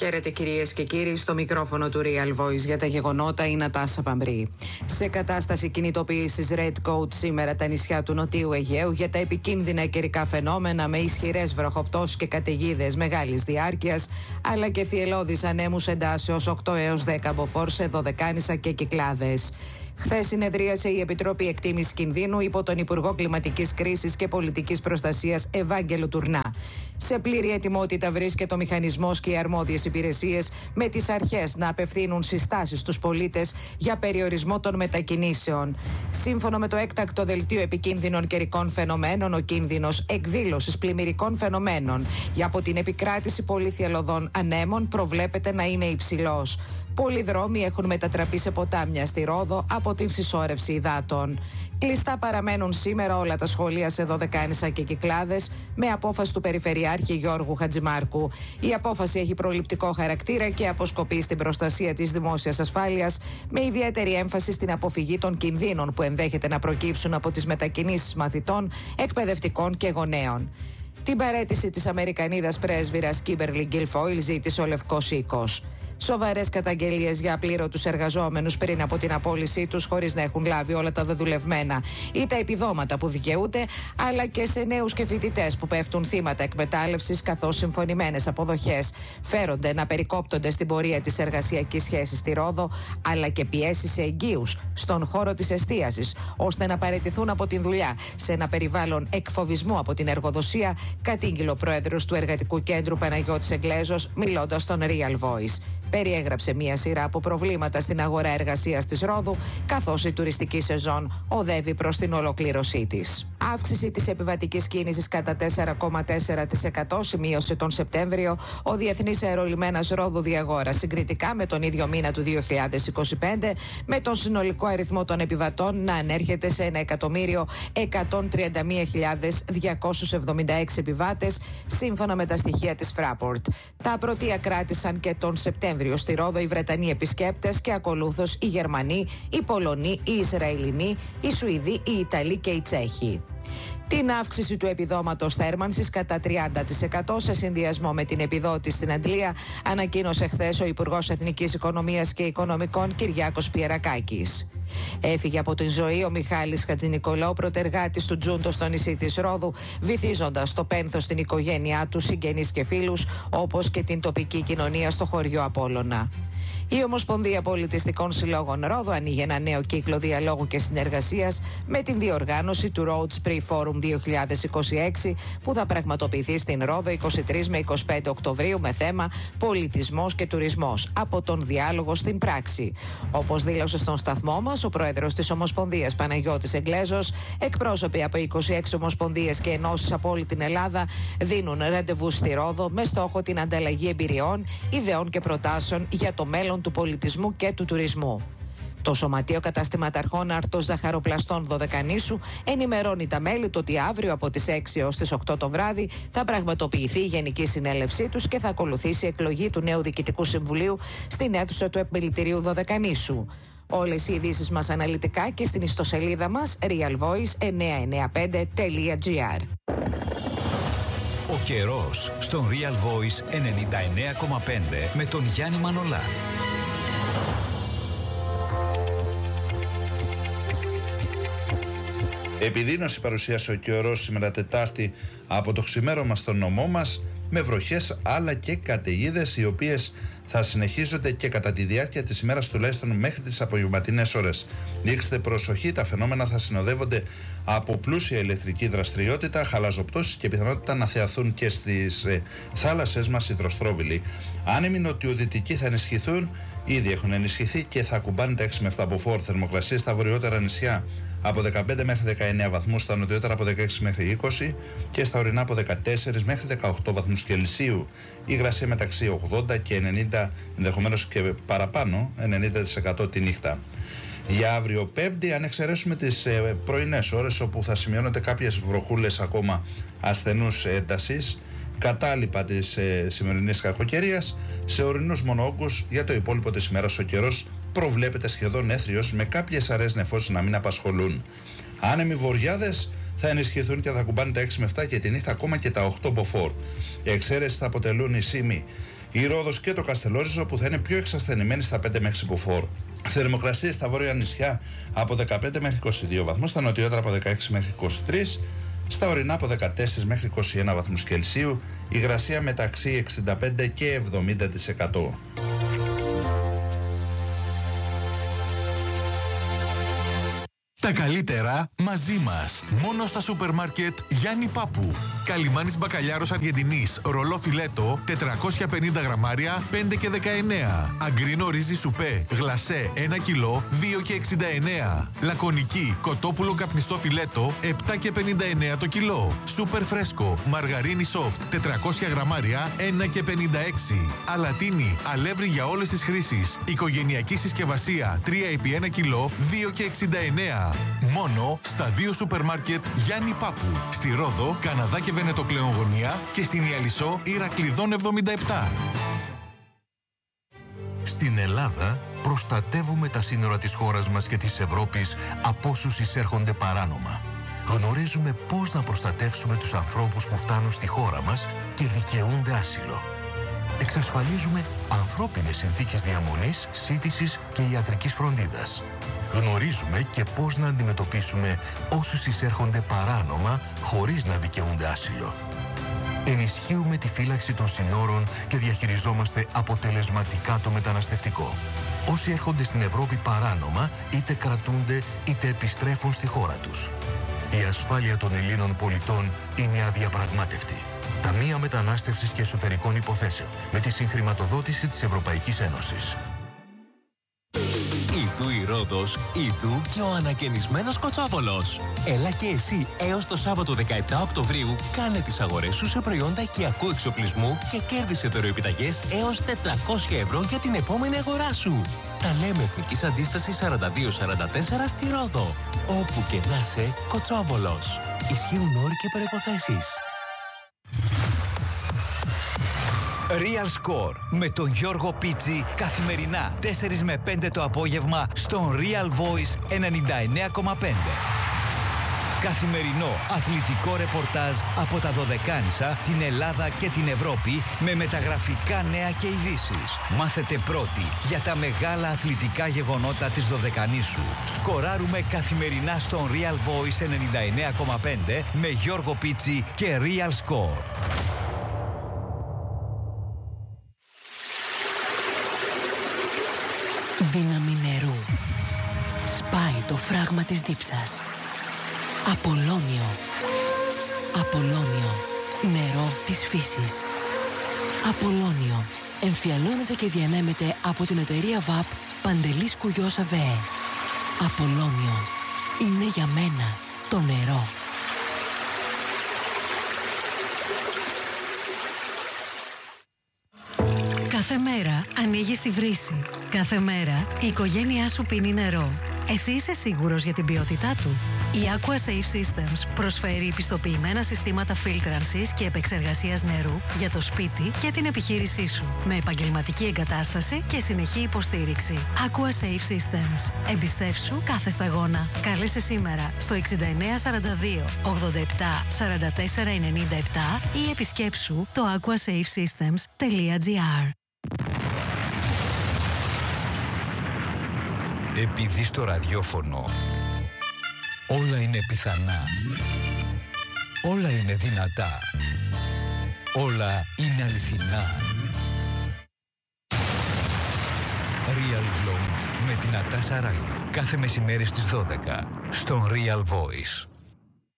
Χαίρετε κυρίες και κύριοι, στο μικρόφωνο του Real Voice για τα γεγονότα η Νατάσα Παμπρή. Σε κατάσταση κινητοποίησης Red Coat σήμερα τα νησιά του Νοτιού Αιγαίου για τα επικίνδυνα καιρικά φαινόμενα με ισχυρές βροχοπτώσεις και καταιγίδες μεγάλης διάρκειας, αλλά και θυελλώδεις ανέμους εντάσεως 8 έως 10 μποφόρ σε Δωδεκάνησα και Κυκλάδες. Χθες συνεδρίασε η Επιτροπή Εκτίμησης Κινδύνου υπό τον Υπουργό Κλιματικής Κρίσης και Πολιτικής Προστασίας Ευάγγελο Τουρνά. Σε πλήρη ετοιμότητα βρίσκεται ο μηχανισμός και οι αρμόδιες υπηρεσίες με τις αρχές να απευθύνουν συστάσεις στους πολίτες για περιορισμό των μετακινήσεων. Σύμφωνα με το έκτακτο δελτίο επικίνδυνων καιρικών φαινομένων, ο κίνδυνος εκδήλωσης πλημμυρικών φαινομένων για από την επικράτηση πολυθυελλωδών ανέμων προβλέπεται να είναι υψηλός. Πολλοί δρόμοι έχουν μετατραπεί σε ποτάμια στη Ρόδο από την συσσόρευση υδάτων. Κλειστά παραμένουν σήμερα όλα τα σχολεία σε Δωδεκάνησα και Κυκλάδες με απόφαση του Περιφερειάρχη Γιώργου Χατζημάρκου. Η απόφαση έχει προληπτικό χαρακτήρα και αποσκοπεί στην προστασία της δημόσιας ασφάλειας, με ιδιαίτερη έμφαση στην αποφυγή των κινδύνων που ενδέχεται να προκύψουν από τις μετακινήσεις μαθητών, εκπαιδευτικών και γονέων. Την παραίτηση της Αμερικανίδας πρέσβυρας Κίμπερλι Γκιλφόιλ ζήτησε ο Λευκός Οίκος. Σοβαρές καταγγελίες για απλήρωτους εργαζόμενους πριν από την απόλυσή τους χωρίς να έχουν λάβει όλα τα δεδουλευμένα ή τα επιδόματα που δικαιούνται, αλλά και σε νέους και φοιτητές που πέφτουν θύματα εκμετάλλευσης, καθώς συμφωνημένες αποδοχές φέρονται να περικόπτονται στην πορεία της εργασιακής σχέσης στη Ρόδο, αλλά και πιέσεις σε εγγύους στον χώρο της εστίασης, ώστε να παραιτηθούν από την δουλειά σε ένα περιβάλλον εκφοβισμού από την εργοδοσία, κατήγγειλε ο πρόεδρος του Εργατικού Κέντρου Παναγιώτης Εγγλέζος, μιλώντας στον Real Voice. Περιέγραψε μία σειρά από προβλήματα στην αγορά εργασίας της Ρόδου, καθώς η τουριστική σεζόν οδεύει προς την ολοκλήρωσή της. Αύξηση της επιβατικής κίνησης κατά 4,4% σημείωσε τον Σεπτέμβριο ο Διεθνής Αερολιμένας Ρόδου Διαγόρα, συγκριτικά με τον ίδιο μήνα του 2025, με τον συνολικό αριθμό των επιβατών να ανέρχεται σε 1.131.276 επιβάτες, σύμφωνα με τα στοιχεία της Fraport. Τα πρωτεία κράτησαν και τον Σεπτέμβριο στη Ρόδο οι Βρετανοί επισκέπτες και ακολούθως οι Γερμανοί, οι Πολωνοί, οι Ισραηλινοί, οι Σουηδοί, οι Ιταλοί και οι Τσέχοι. Την αύξηση του επιδόματος θέρμανσης κατά 30% σε συνδυασμό με την επιδότηση στην Αντλία ανακοίνωσε χθες ο Υπουργός Εθνικής Οικονομίας και Οικονομικών Κυριάκος Πιερακάκης. Έφυγε από την ζωή ο Μιχάλης Χατζηνικολάου, πρωτεργάτης του Τζούντο στο νησί της Ρόδου, βυθίζοντας το πένθος στην οικογένειά του, συγγενείς και φίλους, όπως και την τοπική κοινωνία στο χωριό Απόλλωνα. Η Ομοσπονδία Πολιτιστικών Συλλόγων Ρόδου ανοίγει ένα νέο κύκλο διαλόγου και συνεργασίας με την διοργάνωση του Road Spree Forum 2026 που θα πραγματοποιηθεί στην Ρόδο 23 με 25 Οκτωβρίου με θέμα πολιτισμός και τουρισμός, από τον διάλογο στην πράξη. Όπως δήλωσε στον σταθμό μας ο πρόεδρος της Ομοσπονδίας Παναγιώτης Εγγλέζος, εκπρόσωποι από 26 ομοσπονδίες και ενώσεις από όλη την Ελλάδα δίνουν ραντεβού στη Ρόδο με στόχο την ανταλλαγή εμπειριών, ιδεών και προτάσεων για το μέλλον του πολιτισμού και του τουρισμού. Το Σωματείο Καταστηματαρχών Αρτός Ζαχαροπλαστών Δωδεκανήσου ενημερώνει τα μέλη του ότι αύριο από τις 6 έως τις 8 το βράδυ θα πραγματοποιηθεί η Γενική Συνέλευσή τους και θα ακολουθήσει η εκλογή του νέου Διοικητικού Συμβουλίου στην αίθουσα του Επιμελητηρίου Δωδεκανήσου. Όλες οι ειδήσεις μας αναλυτικά και στην ιστοσελίδα μας realvoice995.gr. Ο καιρός στον Real Voice 99,5 με τον Γιάννη Μανολά. Επιδείνωση παρουσίασε ο καιρός σήμερα Τετάρτη από το ξημέρωμα στον νομό μας, με βροχές αλλά και καταιγίδες, οι οποίες θα συνεχίζονται και κατά τη διάρκεια της ημέρας, τουλάχιστον μέχρι τις απογευματινές ώρες. Δείξτε προσοχή, τα φαινόμενα θα συνοδεύονται από πλούσια ηλεκτρική δραστηριότητα, χαλαζοπτώσεις και πιθανότητα να θεαθούν και στις θάλασσες μας υδροστρόβιλοι. Άνεμοι νοτιοδυτικοί θα ενισχυθούν, ήδη έχουν ενισχυθεί και θα ακουμπάνε τα 6 με 7 μποφόρ. Θερμοκρασίες στα βορειότερα νησιά από 15 μέχρι 19 βαθμούς, στα νοτιότερα από 16 μέχρι 20 και στα ορεινά από 14 μέχρι 18 βαθμούς Κελσίου. Η υγρασία μεταξύ 80 και 90, ενδεχομένως και παραπάνω, 90% τη νύχτα. Για αύριο Πέμπτη, αν εξαιρέσουμε τις πρωινές ώρες όπου θα σημειώνονται κάποιες βροχούλες ακόμα ασθενούς έντασης, κατάλοιπα της σημερινής κακοκαιρίας, σε ορεινούς μονόγκους για το υπόλοιπο της ημέρας ο καιρός προβλέπεται σχεδόν έθριος, με κάποιες αραιές νεφώσεις να μην απασχολούν. Άνεμοι βοριάδες θα ενισχυθούν και θα κουμπάνε τα 6 με 7 και τη νύχτα ακόμα και τα 8 μποφόρ. Οι εξαίρεσεις θα αποτελούν η Σύμη, η Ρόδος και το Καστελόριζο που θα είναι πιο εξασθενημένοι στα 5 μέχρι υποφόρου. Θερμοκρασίες στα βόρεια νησιά από 15 μέχρι 22 βαθμούς, στα νοτιότερα από 16 μέχρι 23, στα ορεινά από 14 μέχρι 21 βαθμούς Κελσίου, υγρασία μεταξύ 65 και 70%. Τα καλύτερα μαζί μας. Μόνο στα σούπερ μάρκετ Γιάννη Πάπου. Καλιμάνης μπακαλιάρος Αργεντινής, ρολό φιλέτο, 450 γραμμάρια, 5 και 19. Αγκρίνο ρύζι σουπέ, γλασέ, 1 κιλό, 2 και 69. Λακωνική, κοτόπουλο καπνιστό φιλέτο, 7 και 59 το κιλό. Σούπερ φρέσκο, μαργαρίνι soft, 400 γραμμάρια, 1 και 56. Αλατίνι, αλεύρι για όλες τις χρήσεις. Οικογενειακή συσκευασία, 3 επί 1 κιλό, 2 και 69. Μόνο στα 2 σούπερ μάρκετ Γιάννη Πάπου. Στη Ρόδο, Καναδά και Βενετοκλέον γωνία και στην Ιαλισσό Ηρακλειδών 77. Στην Ελλάδα προστατεύουμε τα σύνορα της χώρας μας και της Ευρώπης από όσους εισέρχονται παράνομα. Γνωρίζουμε πώς να προστατεύσουμε τους ανθρώπους που φτάνουν στη χώρα μας και δικαιούνται άσυλο. Εξασφαλίζουμε ανθρώπινες συνθήκες διαμονής, σύντησης και ιατρικής φροντίδας. Γνωρίζουμε και πώς να αντιμετωπίσουμε όσους εισέρχονται παράνομα χωρίς να δικαιούνται άσυλο. Ενισχύουμε τη φύλαξη των συνόρων και διαχειριζόμαστε αποτελεσματικά το μεταναστευτικό. Όσοι έρχονται στην Ευρώπη παράνομα είτε κρατούνται είτε επιστρέφουν στη χώρα τους. Η ασφάλεια των Ελλήνων πολιτών είναι αδιαπραγμάτευτη. Ταμεία Μετανάστευσης και Εσωτερικών Υποθέσεων με τη συγχρηματοδότηση της Ευρωπαϊκής Ένωσης. Ιδού η Ρόδος, ιδού και ο ανακαινισμένος Κοτσόβολος. Έλα και εσύ έως το Σάββατο 17 Οκτωβρίου κάνε τις αγορές σου σε προϊόντα οικιακού εξοπλισμού και κέρδισε δωροεπιταγές έως 400 ευρώ για την επόμενη αγορά σου. Τα λέμε Εθνικής Αντίστασης 42-44 στη Ρόδο. Όπου και να είσαι, Κοτσόβολος. Ισχύουν όροι και προϋποθέσεις. Real Score με τον Γιώργο Πίτσι καθημερινά 4 με 5 το απόγευμα στον Real Voice 99,5. Καθημερινό αθλητικό ρεπορτάζ από τα Δωδεκάνησα, την Ελλάδα και την Ευρώπη με μεταγραφικά νέα και ειδήσεις. Μάθετε πρώτοι για τα μεγάλα αθλητικά γεγονότα της Δωδεκανήσου. Σκοράρουμε καθημερινά στον Real Voice 99,5 με Γιώργο Πίτσι και Real Score. Δύναμη νερού. Σπάει το φράγμα της δίψας. Απολώνιο. Απολώνιο. Νερό της φύσης. Απολώνιο. Εμφιαλώνεται και διανέμεται από την εταιρεία ΒΑΠ Παντελής Κουγιός ΑΒΕ. Απολώνιο. Είναι για μένα το νερό. Κάθε μέρα ανοίγεις τη βρύση. Κάθε μέρα η οικογένειά σου πίνει νερό. Εσύ είσαι σίγουρος για την ποιότητά του? Η Aqua Safe Systems προσφέρει πιστοποιημένα συστήματα φίλτρανσης και επεξεργασίας νερού για το σπίτι και την επιχείρησή σου, με επαγγελματική εγκατάσταση και συνεχή υποστήριξη. Aqua Safe Systems. Εμπιστεύσου κάθε σταγόνα. Κάλεσε σήμερα στο 6942 87 44 97 ή επισκέψου το aquasafesystems.gr. Επειδή στο ραδιόφωνο όλα είναι πιθανά, όλα είναι δυνατά, όλα είναι αληθινά. Real Blonde με την Νατάσα Ράγιου. Κάθε μεσημέρι στις 12 στον Real Voice.